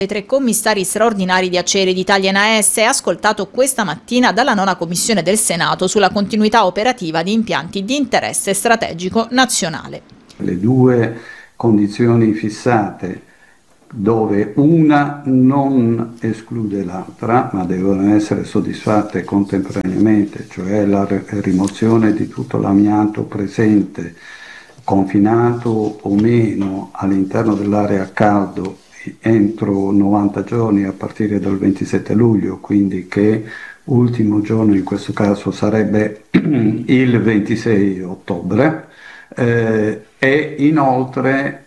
I 3 commissari straordinari di Acciaierie d'Italia AS è ascoltato questa mattina dalla 9ª Commissione del Senato sulla continuità operativa di impianti di interesse strategico nazionale. Le 2 condizioni fissate, dove una non esclude l'altra, ma devono essere soddisfatte contemporaneamente, cioè la rimozione di tutto l'amianto presente, confinato o meno all'interno dell'area a caldo entro 90 giorni a partire dal 27 luglio, quindi che ultimo giorno in questo caso sarebbe il 26 ottobre, e inoltre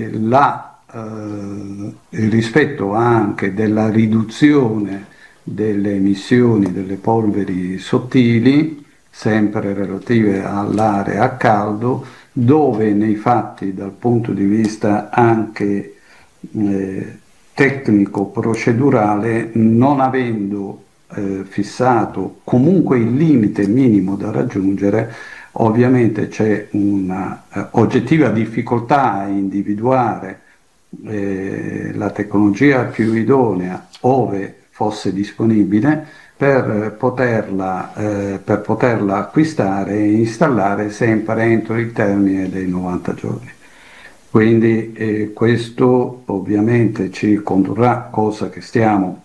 il rispetto anche della riduzione delle emissioni delle polveri sottili, sempre relative all'area a caldo, dove nei fatti dal punto di vista anche tecnico-procedurale, non avendo fissato comunque il limite minimo da raggiungere, ovviamente c'è una oggettiva difficoltà a individuare la tecnologia più idonea ove fosse disponibile per poterla acquistare e installare sempre entro il termine dei 90 giorni. Quindi questo ovviamente ci condurrà, cosa che stiamo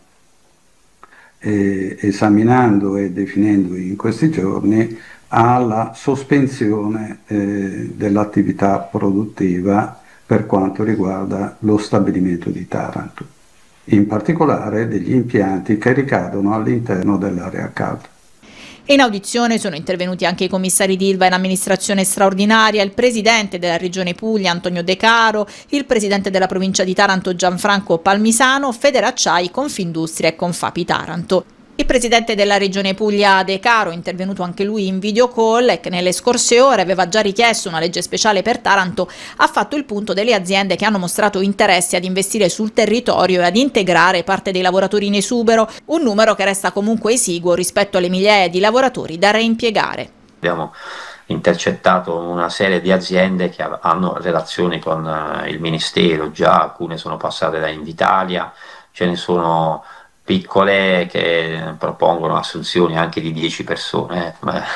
esaminando e definendo in questi giorni, alla sospensione dell'attività produttiva per quanto riguarda lo stabilimento di Taranto, in particolare degli impianti che ricadono all'interno dell'area a caldo. In audizione sono intervenuti anche i commissari di Ilva in amministrazione straordinaria, il presidente della Regione Puglia Antonio De Caro, il presidente della provincia di Taranto Gianfranco Palmisano, Federacciai, Confindustria e Confapi Taranto. Il presidente della Regione Puglia De Caro, intervenuto anche lui in video call e che nelle scorse ore aveva già richiesto una legge speciale per Taranto, ha fatto il punto delle aziende che hanno mostrato interesse ad investire sul territorio e ad integrare parte dei lavoratori in esubero, un numero che resta comunque esiguo rispetto alle migliaia di lavoratori da reimpiegare. Abbiamo intercettato una serie di aziende che hanno relazioni con il Ministero, già alcune sono passate da Invitalia, ce ne sono piccole che propongono assunzioni anche di 10 persone,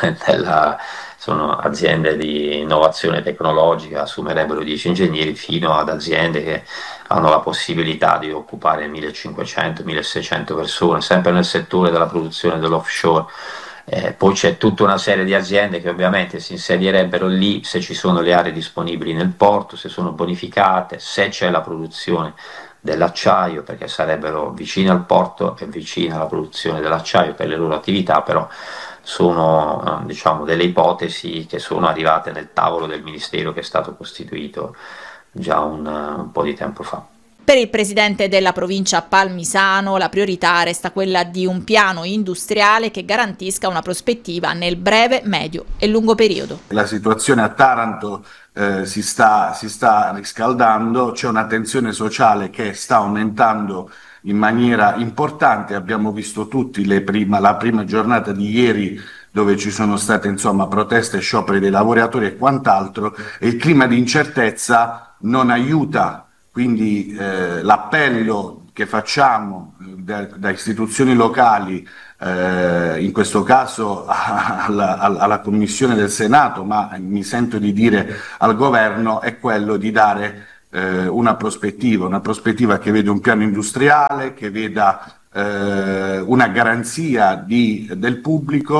sono aziende di innovazione tecnologica, assumerebbero 10 ingegneri, fino ad aziende che hanno la possibilità di occupare 1500-1600 persone, sempre nel settore della produzione dell'offshore. Poi c'è tutta una serie di aziende che ovviamente si insedierebbero lì se ci sono le aree disponibili nel porto, se sono bonificate, se c'è la produzione dell'acciaio, perché sarebbero vicine al porto e vicine alla produzione dell'acciaio per le loro attività, però sono delle ipotesi che sono arrivate nel tavolo del Ministero che è stato costituito già un po' di tempo fa. Per il presidente della provincia Palmisano la priorità resta quella di un piano industriale che garantisca una prospettiva nel breve, medio e lungo periodo. La situazione a Taranto si sta riscaldando, c'è una tensione sociale che sta aumentando in maniera importante, abbiamo visto tutti la prima giornata di ieri dove ci sono state proteste, scioperi dei lavoratori e quant'altro, e il clima di incertezza non aiuta. Quindi l'appello che facciamo da istituzioni locali, in questo caso alla Commissione del Senato, ma mi sento di dire al Governo, è quello di dare una prospettiva che vede un piano industriale, che veda una garanzia del pubblico.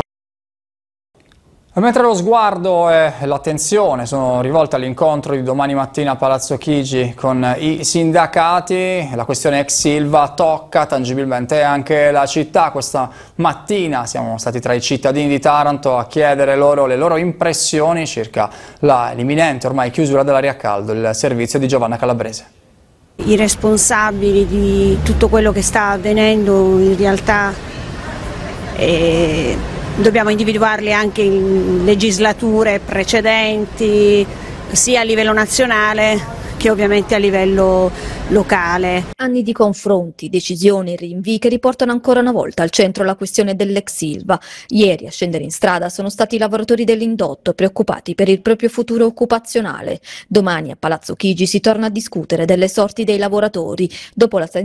Mentre lo sguardo e l'attenzione sono rivolte all'incontro di domani mattina a Palazzo Chigi con i sindacati, la questione ex Ilva tocca tangibilmente anche la città. Questa mattina siamo stati tra i cittadini di Taranto a chiedere loro le loro impressioni circa l'imminente ormai chiusura dell'area a caldo, il servizio di Giovanna Calabrese. I responsabili di tutto quello che sta avvenendo in realtà dobbiamo individuarli anche in legislature precedenti, sia a livello nazionale che ovviamente a livello locale. Anni di confronti, decisioni e rinvii che riportano ancora una volta al centro la questione dell'ex Ilva. Ieri a scendere in strada sono stati i lavoratori dell'indotto preoccupati per il proprio futuro occupazionale. Domani a Palazzo Chigi si torna a discutere delle sorti dei lavoratori dopo la